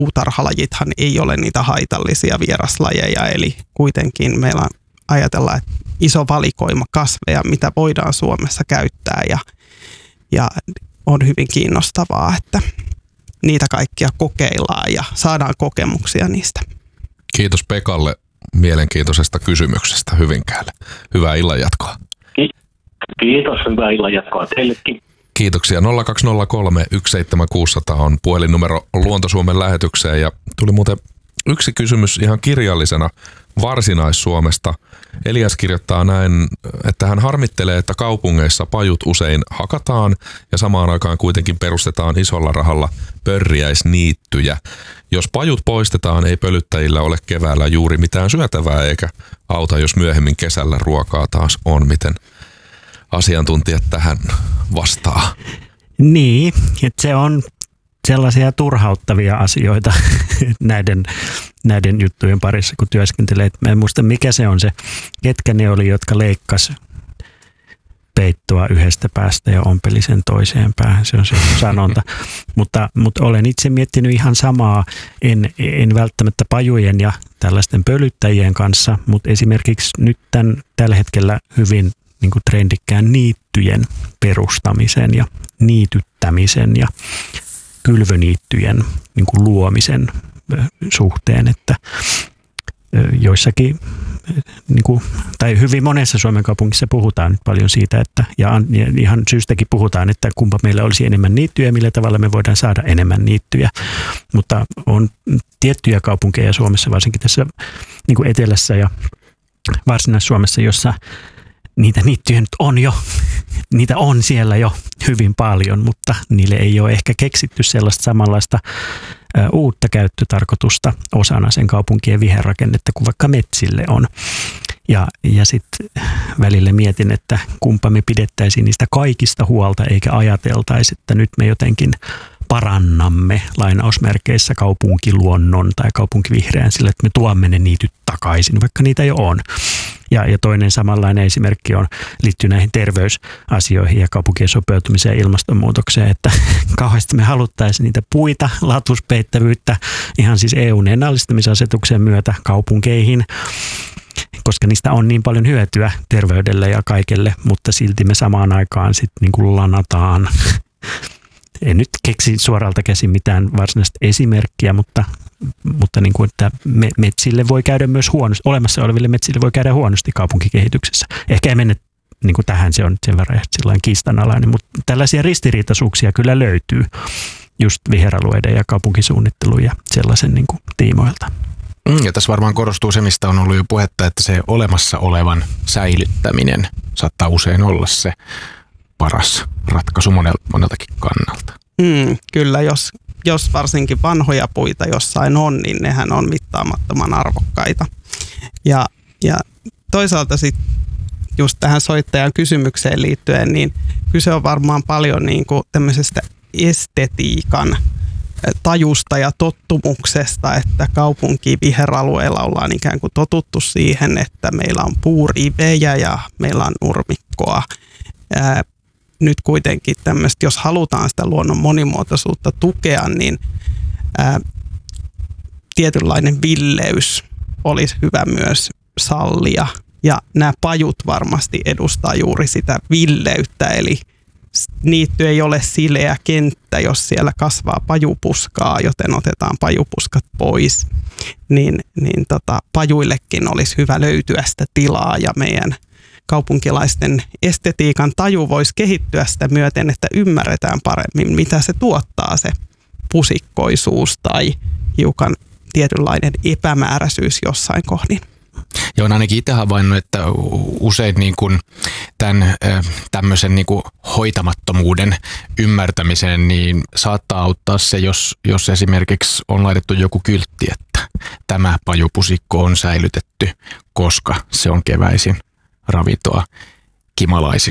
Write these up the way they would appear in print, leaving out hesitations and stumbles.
puutarhalajithan ei ole niitä haitallisia vieraslajeja, eli kuitenkin meillä ajatellaan, että iso valikoima kasveja, mitä voidaan Suomessa käyttää ja on hyvin kiinnostavaa, että niitä kaikkia kokeillaan ja saadaan kokemuksia niistä. Kiitos Pekalle mielenkiintoisesta kysymyksestä Hyvinkäälle. Hyvää illanjatkoa. Kiitos, hyvää illanjatkoa teillekin. Kiitoksia. 0203 17600 on puhelinnumero Luonto-Suomen lähetykseen ja tuli muuten yksi kysymys ihan kirjallisena Varsinais-Suomesta. Elias kirjoittaa näin, että hän harmittelee, että kaupungeissa pajut usein hakataan ja samaan aikaan kuitenkin perustetaan isolla rahalla pörriäisniittyjä. Jos pajut poistetaan, ei pölyttäjillä ole keväällä juuri mitään syötävää eikä auta, jos myöhemmin kesällä ruokaa taas on. Miten asiantuntijat tähän vastaa? Niin, että se on sellaisia turhauttavia asioita näiden juttujen parissa, kun työskentelee. Mä en muista, mikä se on se, ketkä ne oli, jotka leikkasi peittoa yhdestä päästä ja ompeli sen toiseen päähän. Se on se sanonta. mutta olen itse miettinyt ihan samaa, en välttämättä pajujen ja tällaisten pölyttäjien kanssa, mutta esimerkiksi nyt tällä hetkellä hyvin niin kuin trendikkään niittyjen perustamisen ja niityttämisen ja kylvöniittyjen niin kuin luomisen suhteen, että joissakin, niin kuin, tai hyvin monessa Suomen kaupungissa puhutaan nyt paljon siitä, että, ja ihan syystäkin puhutaan, että kumpa meillä olisi enemmän niittyjä, millä tavalla me voidaan saada enemmän niittyjä, mutta on tiettyjä kaupunkeja Suomessa, varsinkin tässä niin kuin etelässä ja Varsinais-Suomessa, jossa niitä niittyjä nyt on jo, niitä on siellä jo hyvin paljon, mutta niille ei ole ehkä keksitty sellaista samanlaista uutta käyttötarkoitusta osana sen kaupunkien viherrakennetta kuin vaikka metsille on. Ja sitten välillä mietin, että kumpa me pidettäisiin niistä kaikista huolta eikä ajateltaisi, että nyt me jotenkin parannamme lainausmerkeissä kaupunkiluonnon tai kaupunkivihreän sillä, että me tuomme ne niityt takaisin, vaikka niitä jo on. Ja toinen samanlainen esimerkki liittyy näihin terveysasioihin ja kaupunkien sopeutumiseen ja ilmastonmuutokseen, että kauheasti me haluttaisiin niitä puita, latuspeittävyyttä ihan siis EU:n ennallistamisasetuksen myötä kaupunkeihin, koska niistä on niin paljon hyötyä terveydelle ja kaikelle, mutta silti me samaan aikaan sitten niin kuin lanataan. En nyt keksi suoralta käsin mitään varsinaista esimerkkiä, mutta niin kuin, että metsille voi käydä myös huonosti, olemassa oleville metsille voi käydä huonosti kaupunkikehityksessä. Ehkä ei mennä niin kuin tähän, se on sen verran sellainen kiistanalainen, mutta tällaisia ristiriitaisuuksia kyllä löytyy just viheralueiden ja kaupunkisuunnittelun ja sellaisen niin kuin tiimoilta. Ja tässä varmaan korostuu se, mistä on ollut jo puhetta, että se olemassa olevan säilyttäminen saattaa usein olla se paras ratkaisu moneltakin kannalta. Kyllä, jos varsinkin vanhoja puita jossain on, niin nehän on mittaamattoman arvokkaita. Ja toisaalta sitten just tähän soittajan kysymykseen liittyen, niin kyse on varmaan paljon niin kuin tämmöisestä estetiikan tajusta ja tottumuksesta, että kaupunkiviheralueilla ollaan ikään kuin totuttu siihen, että meillä on puurivejä ja meillä on nurmikkoa. Nyt kuitenkin tämmöistä, jos halutaan sitä luonnon monimuotoisuutta tukea, niin tietynlainen villeys olisi hyvä myös sallia. Ja nämä pajut varmasti edustaa juuri sitä villeyttä, eli niitty ei ole sileä kenttä, jos siellä kasvaa pajupuskaa, joten otetaan pajupuskat pois. Niin pajuillekin olisi hyvä löytyä sitä tilaa ja meidän kaupunkilaisten estetiikan taju voisi kehittyä sitä myöten, että ymmärretään paremmin, mitä se tuottaa se pusikkoisuus tai hiukan tietynlainen epämääräisyys jossain kohdin. Ja on ainakin itse havainnut, että usein niin kuin tämän tämmöisen niin kuin hoitamattomuuden ymmärtämiseen niin saattaa auttaa se, jos esimerkiksi on laitettu joku kyltti, että tämä pajupusikko on säilytetty, koska se on keväisin ravintoa kimalaisille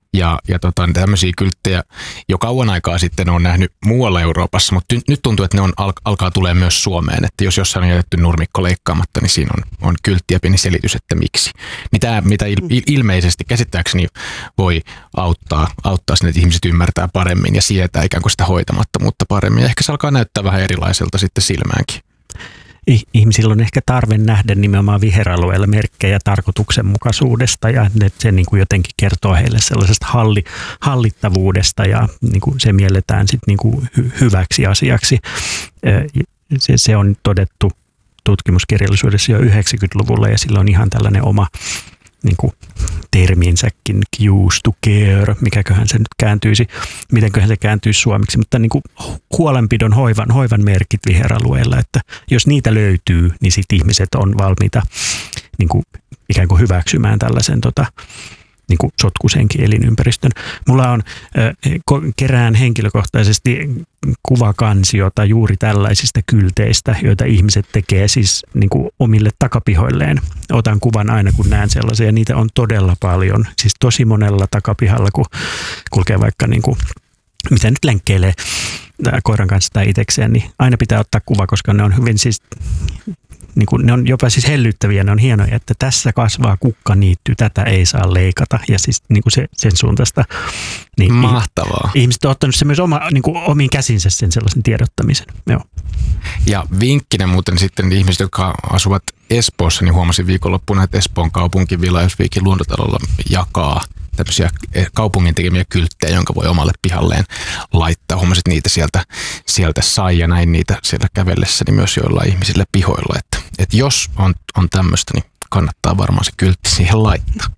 Ja tämmöisiä kylttejä jo kauan aikaa sitten on nähnyt muualla Euroopassa, mutta nyt tuntuu, että ne alkaa tulee myös Suomeen. Että jos jossain on jätetty nurmikko leikkaamatta, niin siinä on kyltti ja pieni selitys, että miksi. Niin tämä, mitä ilmeisesti käsittääkseni voi auttaa sinne, että ihmiset ymmärtää paremmin ja sietää ikään kuin sitä hoitamattomuutta paremmin. Ja ehkä se alkaa näyttää vähän erilaiselta sitten silmäänkin. Ihmisillä on ehkä tarve nähdä nimenomaan viheralueella merkkejä tarkoituksenmukaisuudesta ja se niin kuin jotenkin kertoo heille sellaisesta hallittavuudesta ja niin kuin se mielletään sitten niin kuin hyväksi asiaksi. Se on todettu tutkimuskirjallisuudessa jo 90-luvulla ja sillä on ihan tällainen oma niin kuin terminsäkin, cues to care, mikäköhän se nyt kääntyisi, mitenköhän se kääntyisi suomeksi, mutta niin kuin huolenpidon hoivan merkit viheralueella, että jos niitä löytyy, niin sitten ihmiset on valmiita niin kuin ikään kuin hyväksymään tällaisen niin kuin sotkuisenkin elinympäristön. Mulla on kerään henkilökohtaisesti kuvakansiota juuri tällaisista kylteistä, joita ihmiset tekee siis niin kuin omille takapihoilleen. Otan kuvan aina, kun näen sellaisia. Niitä on todella paljon. Siis tosi monella takapihalla, kun kulkee vaikka niin kuin, mitä nyt lenkkeilee koiran kanssa tai itsekseen, niin aina pitää ottaa kuva, koska ne on hyvin siis niin kuin, ne on jopa siis hellyttäviä, ne on hienoja, että tässä kasvaa kukkaniitty, tätä ei saa leikata ja siis niin kuin sen suuntaista. Niin mahtavaa. Ihmiset on ottanut se myös niin kuin omiin käsinsä sen sellaisen tiedottamisen. Joo. Ja vinkkinä muuten sitten ihmiset, jotka asuvat Espoossa, niin huomasin viikonloppuna, että Espoon kaupunki Villajösviikin luontotalolla jakaa tämmöisiä kaupungin tekemiä kylttejä, jonka voi omalle pihalleen laittaa. Huomasin, että niitä sieltä sai ja näin niitä siellä kävellessäni myös joillain ihmisillä pihoilla. Että jos on tämmöistä, niin kannattaa varmaan se kyltti siihen laittaa.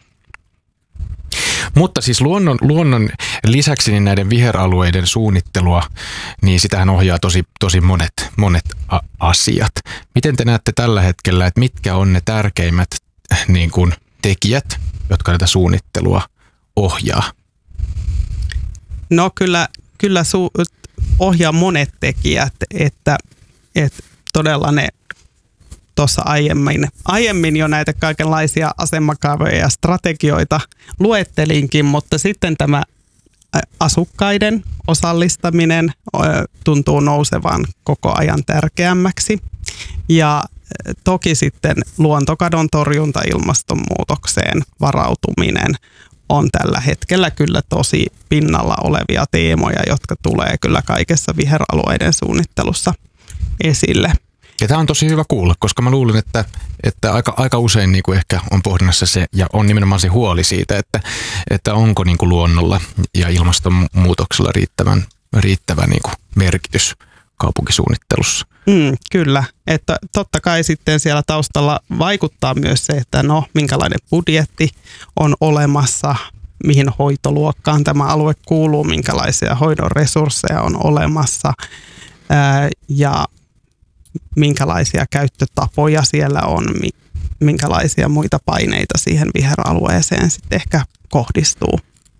Mutta siis luonnon lisäksi niin näiden viheralueiden suunnittelua, niin sitähän ohjaa tosi monet asiat. Miten te näette tällä hetkellä, että mitkä on ne tärkeimmät niin kuin tekijät, jotka tätä suunnittelua ohjaa? No kyllä ohjaa monet tekijät, että todella ne tuossa aiemmin jo näitä kaikenlaisia asemakaavoja ja strategioita luettelinkin, mutta sitten tämä asukkaiden osallistaminen tuntuu nousevan koko ajan tärkeämmäksi. Ja toki sitten luontokadon torjunta, ilmastonmuutokseen varautuminen on tällä hetkellä kyllä tosi pinnalla olevia teemoja, jotka tulee kyllä kaikessa viheralueiden suunnittelussa esille. Ja tämä on tosi hyvä kuulla, koska mä luulin, että aika usein niin kuin ehkä on pohdinnassa se, ja on nimenomaan se huoli siitä, että onko niin kuin luonnolla ja ilmastonmuutoksella riittävä niin kuin merkitys kaupunkisuunnittelussa. Kyllä, että totta kai sitten siellä taustalla vaikuttaa myös se, että minkälainen budjetti on olemassa, mihin hoitoluokkaan tämä alue kuuluu, minkälaisia hoidon resursseja on olemassa ja minkälaisia käyttötapoja siellä on, minkälaisia muita paineita siihen viheralueeseen sitten ehkä kohdistuu.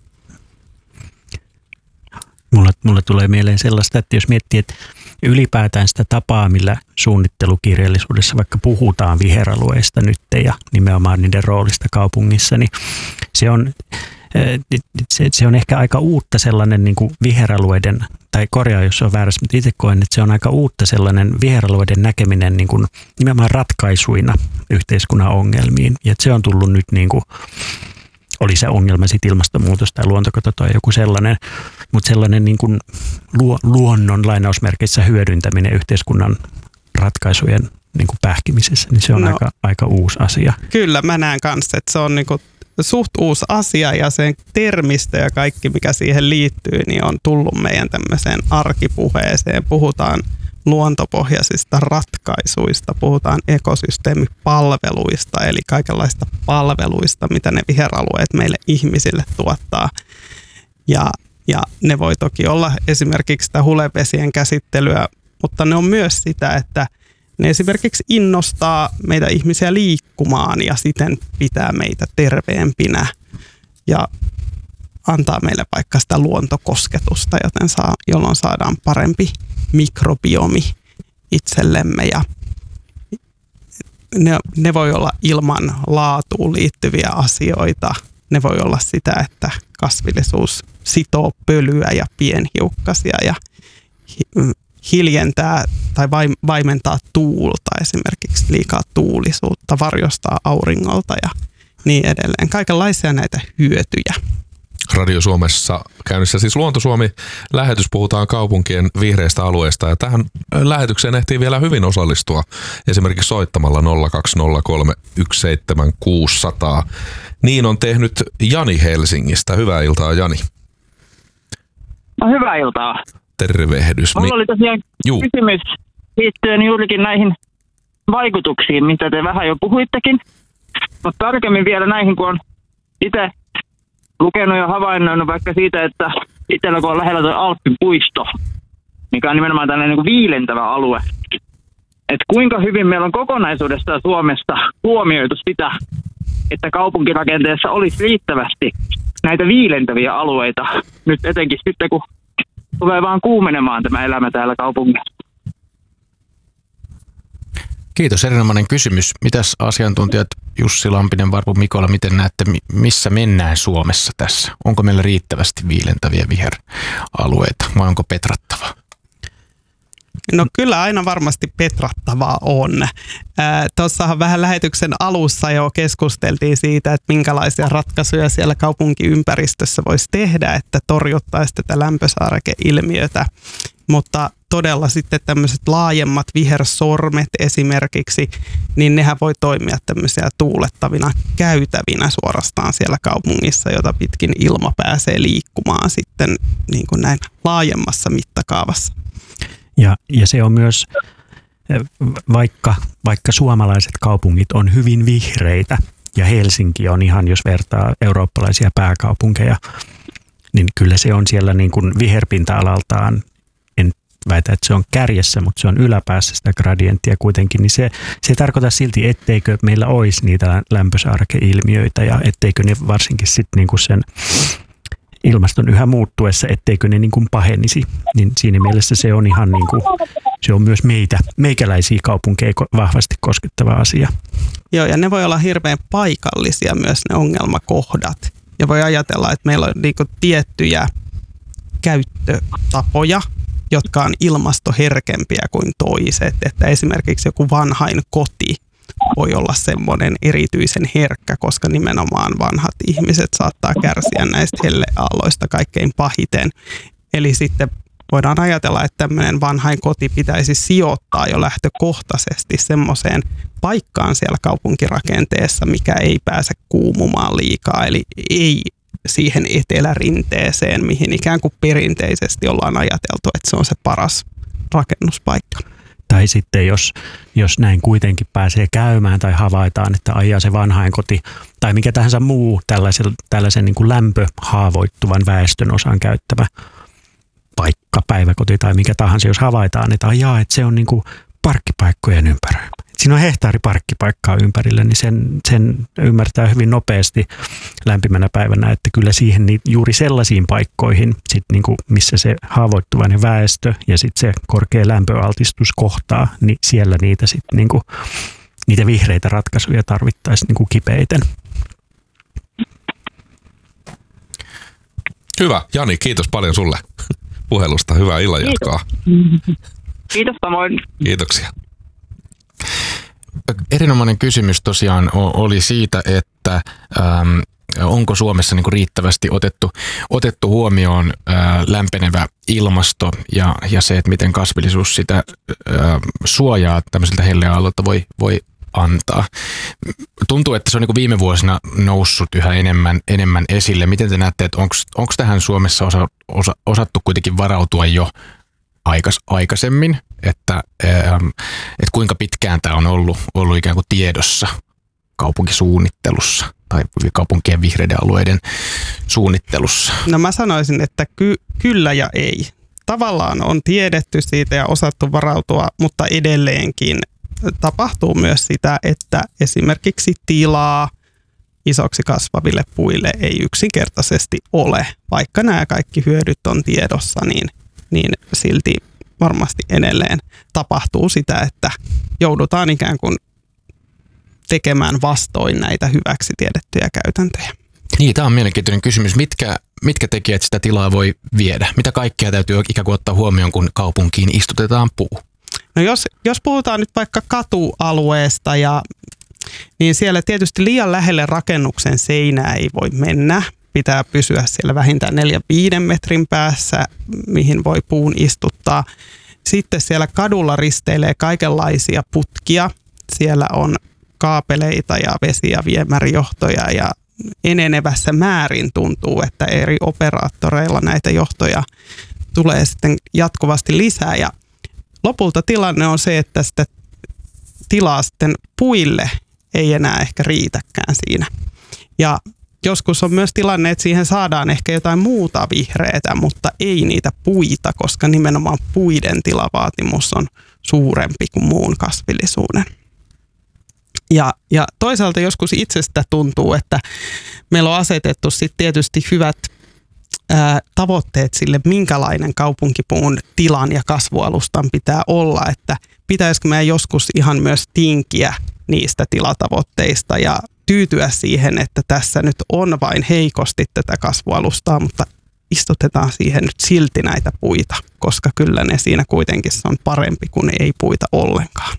Mulle tulee mieleen sellaista, että jos miettii, että ylipäätään sitä tapaa, millä suunnittelukirjallisuudessa vaikka puhutaan viheralueista nyt ja nimenomaan niiden roolista kaupungissa, niin se on ehkä aika uutta sellainen niin kuin viheralueiden, tai korjaa jos se on väärässä, mutta itse koen, että se on aika uutta sellainen viheralueiden näkeminen niin kuin nimenomaan ratkaisuina yhteiskunnan ongelmiin. Ja se on tullut nyt niin kuin, oli se ongelma sitten ilmastonmuutos tai luontokato tai joku sellainen, mutta sellainen niin kuin luonnon lainausmerkeissä hyödyntäminen yhteiskunnan ratkaisujen niin kuin pähkimisessä, niin se on aika uusi asia. Kyllä, mä näen kanssa, että se on niin kuin suht uusi asia ja sen termistö ja kaikki, mikä siihen liittyy, niin on tullut meidän tämmöiseen arkipuheeseen. Puhutaan luontopohjaisista ratkaisuista, puhutaan ekosysteemipalveluista, eli kaikenlaista palveluista, mitä ne viheralueet meille ihmisille tuottaa. Ja ne voi toki olla esimerkiksi sitä hulevesien käsittelyä, mutta ne on myös sitä, että ne esimerkiksi innostaa meitä ihmisiä liikkumaan ja siten pitää meitä terveempinä ja antaa meille vaikka sitä luontokosketusta, jolloin saadaan parempi mikrobiomi itsellemme. Ja ne voi olla ilman laatuun liittyviä asioita. Ne voi olla sitä, että kasvillisuus sitoo pölyä ja pienhiukkasia ja hiljentää tai vaimentaa tuulta, esimerkiksi liikaa tuulisuutta, varjostaa auringolta ja niin edelleen. Kaikenlaisia näitä hyötyjä. Radio Suomessa käynnissä siis Luonto Suomi-lähetys, puhutaan kaupunkien vihreistä alueista ja tähän lähetykseen ehtii vielä hyvin osallistua esimerkiksi soittamalla 020317600. Niin on tehnyt Jani Helsingistä. Hyvää iltaa, Jani. No, hyvää iltaa. Tervehdys. Mulla oli tosiaan kysymys liittyen juurikin näihin vaikutuksiin, mitä te vähän jo puhuittekin. Mutta tarkemmin vielä näihin, kun on itse lukenut ja havainnoinut vaikka siitä, että itsellä kun on lähellä tuo Alppipuisto, mikä on nimenomaan tällainen niin kuin viilentävä alue. Että kuinka hyvin meillä on kokonaisuudessaan Suomesta huomioitu sitä, että kaupunkirakenteessa olisi riittävästi näitä viilentäviä alueita. Nyt etenkin sitten, kun tulee vaan kuumenemaan tämä elämä täällä kaupungissa. Kiitos, erinomainen kysymys. Mitäs asiantuntijat Jussi Lampinen, Varpu Mikola, miten näette, missä mennään Suomessa tässä? Onko meillä riittävästi viilentäviä viheralueita vai onko petrattavaa? No kyllä aina varmasti petrattavaa on. Tuossahan vähän lähetyksen alussa jo keskusteltiin siitä, että minkälaisia ratkaisuja siellä kaupunkiympäristössä voisi tehdä, että torjuttaisiin tätä lämpösaarekeilmiötä. Mutta todella sitten tämmöiset laajemmat vihersormet esimerkiksi, niin nehän voi toimia tämmöisiä tuulettavina käytävinä suorastaan siellä kaupungissa, jota pitkin ilma pääsee liikkumaan sitten niin kuin näin laajemmassa mittakaavassa. Ja se on myös, vaikka suomalaiset kaupungit on hyvin vihreitä, ja Helsinki on ihan, jos vertaa eurooppalaisia pääkaupunkeja, niin kyllä se on siellä niin kuin viherpinta-alaltaan, en väitä, että se on kärjessä, mutta se on yläpäässä sitä gradienttia kuitenkin, niin se tarkoittaa silti, etteikö meillä olisi niitä lämpösaarekeilmiöitä, ja etteikö ne varsinkin sitten niin kuin sen ilmaston yhä muuttuessa, etteikö ne niin kuin pahenisi, niin siinä mielessä se on ihan niin kuin, se on myös meikäläisiä kaupunkeja vahvasti koskettava asia. Joo, ja ne voi olla hirveän paikallisia myös ne ongelmakohdat. Ja voi ajatella, että meillä on niin kuin tiettyjä käyttötapoja, jotka on ilmastoherkempiä kuin toiset. Että esimerkiksi joku vanhain koti voi olla semmoinen erityisen herkkä, koska nimenomaan vanhat ihmiset saattaa kärsiä näistä helleaalloista kaikkein pahiten. Eli sitten voidaan ajatella, että tämmöinen vanhain koti pitäisi sijoittaa jo lähtökohtaisesti semmoiseen paikkaan siellä kaupunkirakenteessa, mikä ei pääse kuumumaan liikaa, eli ei siihen etelärinteeseen, mihin ikään kuin perinteisesti ollaan ajateltu, että se on se paras rakennuspaikka. Tai sitten jos näin kuitenkin pääsee käymään tai havaitaan, että ajaa se vanhainkoti tai mikä tahansa muu tällaisen niin kuin lämpöhaavoittuvan väestön osan käyttävä paikka, päiväkoti tai mikä tahansa, jos havaitaan, että ajaa, että se on niin kuin parkkipaikkojen ympäröimä. Siinä on hehtaariparkkipaikkaa ympärillä, niin sen ymmärtää hyvin nopeasti lämpimänä päivänä, että kyllä siihen juuri sellaisiin paikkoihin, sit niin kuin missä se haavoittuvainen väestö ja sitten se korkea lämpöaltistus kohtaa, niin siellä niitä, sit niin kuin, niitä vihreitä ratkaisuja tarvittaisiin niin kuin kipeiten. Hyvä. Jani, kiitos paljon sulle puhelusta. Hyvää illanjatkoa. Kiitos samoin. Kiitoksia. Erinomainen kysymys tosiaan oli siitä, että onko Suomessa niin kuin riittävästi otettu huomioon lämpenevä ilmasto ja se, että miten kasvillisuus sitä suojaa tämmöisiltä helleaallolta voi antaa. Tuntuu, että se on niin kuin viime vuosina noussut yhä enemmän esille. Miten te näette, että onko tähän Suomessa osattu kuitenkin varautua jo aikaisemmin, että kuinka pitkään tämä on ollut ikään kuin tiedossa kaupunkisuunnittelussa tai kaupunkien vihreiden alueiden suunnittelussa? No mä sanoisin, että kyllä ja ei. Tavallaan on tiedetty siitä ja osattu varautua, mutta edelleenkin tapahtuu myös sitä, että esimerkiksi tilaa isoksi kasvaville puille ei yksinkertaisesti ole. Vaikka nämä kaikki hyödyt on tiedossa, niin silti varmasti edelleen tapahtuu sitä, että joudutaan ikään kuin tekemään vastoin näitä hyväksi tiedettyjä käytäntöjä. Niin, tämä on mielenkiintoinen kysymys. mitkä tekijät sitä tilaa voi viedä? Mitä kaikkea täytyy ikään kuin ottaa huomioon, kun kaupunkiin istutetaan puu? No jos puhutaan nyt vaikka katualueesta, niin siellä tietysti liian lähelle rakennuksen seinää ei voi mennä. Pitää pysyä siellä vähintään 4-5 metrin päässä, mihin voi puun istuttaa. Sitten siellä kadulla risteilee kaikenlaisia putkia. Siellä on kaapeleita ja vesi- ja viemärijohtoja ja enenevässä määrin tuntuu, että eri operaattoreilla näitä johtoja tulee sitten jatkuvasti lisää. Ja lopulta tilanne on se, että sitä tilaa sitten puille ei enää ehkä riitäkään siinä. Ja joskus on myös tilanne, että siihen saadaan ehkä jotain muuta vihreätä, mutta ei niitä puita, koska nimenomaan puiden tilavaatimus on suurempi kuin muun kasvillisuuden. Ja toisaalta joskus itsestä tuntuu, että meillä on asetettu sitten tietysti hyvät tavoitteet sille, minkälainen kaupunkipuun tilan ja kasvualustan pitää olla, että pitäisikö meidän joskus ihan myös tinkiä niistä tilatavoitteista ja tyytyä siihen, että tässä nyt on vain heikosti tätä kasvualustaa, mutta istutetaan siihen nyt silti näitä puita, koska kyllä ne siinä kuitenkin on parempi kuin ei puita ollenkaan.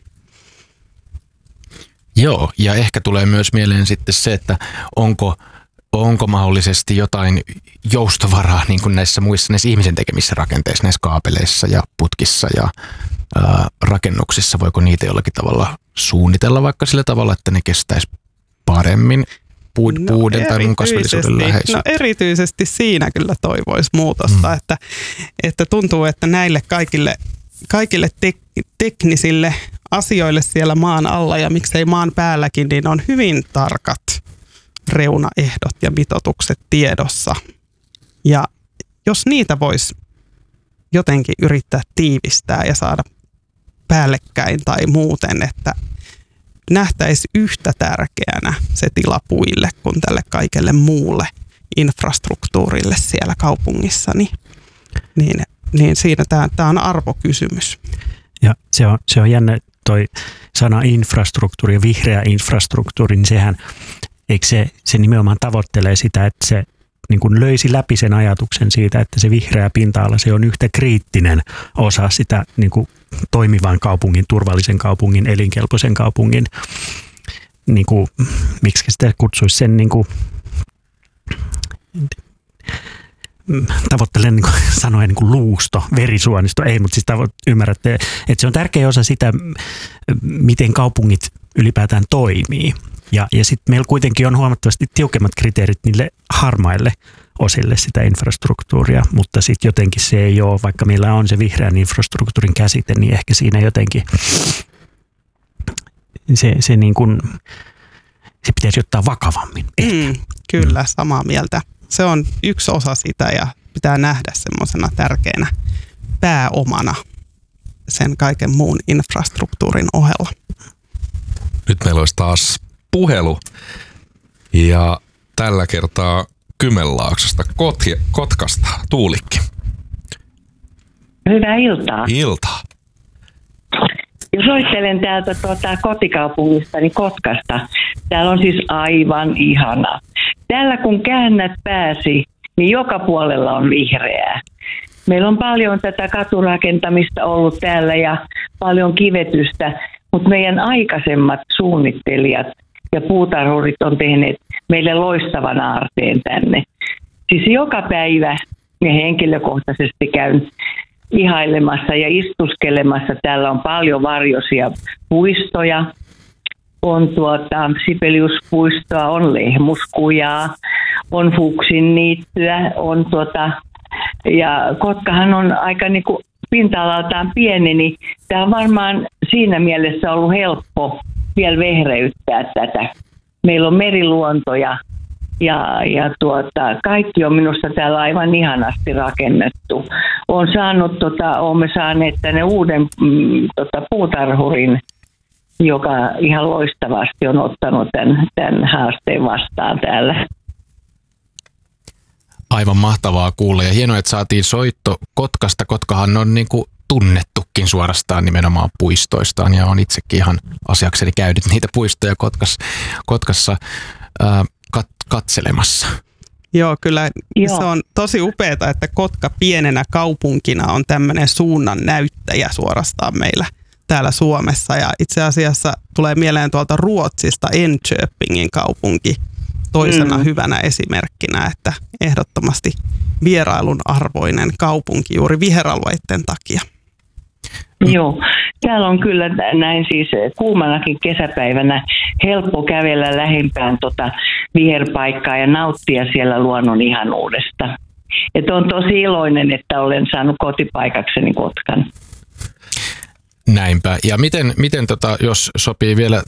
Joo, ja ehkä tulee myös mieleen sitten se, että onko mahdollisesti jotain joustovaraa niin kuin näissä ihmisen tekemissä rakenteissa, näissä kaapeleissa ja putkissa ja rakennuksissa. Voiko niitä jollakin tavalla suunnitella vaikka sillä tavalla, että ne kestäisi paremmin puuden tai muun kasvillisuuden läheisyyttä? No erityisesti siinä kyllä toivoisi muutosta, että tuntuu, että näille kaikille teknisille asioille siellä maan alla ja miksei maan päälläkin, niin on hyvin tarkat reunaehdot ja mitoitukset tiedossa. Ja jos niitä voisi jotenkin yrittää tiivistää ja saada päällekkäin tai muuten, että nähtäisi yhtä tärkeänä se tila puille kuin tälle kaikelle muulle infrastruktuurille siellä kaupungissa, niin siinä tämä on arvokysymys. Ja se on jännä toi sana infrastruktuuri ja vihreä infrastruktuuri, niin sehän, eikö se nimenomaan tavoittelee sitä, että se niin kuin löisi läpi sen ajatuksen siitä, että se vihreä pinta-ala, se on yhtä kriittinen osa sitä niin kuin toimivan kaupungin, turvallisen kaupungin, elinkelpoisen kaupungin, niin kuin, miksi sitä kutsuisi sen niin kuin, tavoittelen niin sanoen niin kuin luusto, verisuonisto, ei, mutta siis ymmärrätte, että se on tärkeä osa sitä, miten kaupungit ylipäätään toimii. Ja sitten meillä kuitenkin on huomattavasti tiukemmat kriteerit niille harmaille osille sitä infrastruktuuria, mutta sitten jotenkin se ei ole, vaikka meillä on se vihreän infrastruktuurin käsite, niin ehkä siinä jotenkin se niin kuin, se pitäisi ottaa vakavammin. Kyllä, samaa mieltä. Se on yksi osa sitä ja pitää nähdä semmoisena tärkeänä pääomana sen kaiken muun infrastruktuurin ohella. Nyt meillä olisi taas puhelu ja tällä kertaa Kymenlaaksosta Kotkasta Tuulikki. Hyvää iltaa. Iltaa. Soittelen täältä kotikaupungistani Kotkasta. Täällä on siis aivan ihana. Täällä kun käännät pääsi, niin joka puolella on vihreää. Meillä on paljon tätä katurakentamista ollut täällä ja paljon kivetystä, mutta meidän aikaisemmat suunnittelijat ja puutarhurit on tehneet meille loistavan aarteen tänne. Siis joka päivä ja henkilökohtaisesti käyn ihailemassa ja istuskelemassa. Täällä on paljon varjoisia puistoja. On Sibeliuspuistoa, on Lehmuskujaa, on Fuksinniittyä, on ja Kotkahan on aika niinku pinta-alaltaan pieni, niin tämä on varmaan siinä mielessä ollut helppo vielä vehreyttää tätä. Meillä on meriluontoja ja kaikki on minusta täällä aivan ihanasti rakennettu. Olemme saaneet tänne uuden puutarhurin, joka ihan loistavasti on ottanut tämän haasteen vastaan täällä. Aivan mahtavaa kuulla ja hienoa, että saatiin soitto Kotkasta. Kotkahan on niin kuin tunnettukin suorastaan nimenomaan puistoistaan ja on itsekin ihan asiakseni käynyt niitä puistoja Kotkassa katselemassa. Joo, kyllä Joo. se on tosi upeaa, että Kotka pienenä kaupunkina on tämmöinen suunnan näyttäjä suorastaan meillä täällä Suomessa. Ja itse asiassa tulee mieleen tuolta Ruotsista Enköpingin kaupunki toisena hyvänä esimerkkinä, että ehdottomasti vierailun arvoinen kaupunki juuri viheralueiden takia. Joo, täällä on kyllä näin siis kuumanakin kesäpäivänä helppo kävellä lähimpään viherpaikkaa ja nauttia siellä luonnon ihanuudesta. Et on tosi iloinen, että olen saanut kotipaikakseni Kotkan. Näinpä. Ja miten jos sopii vielä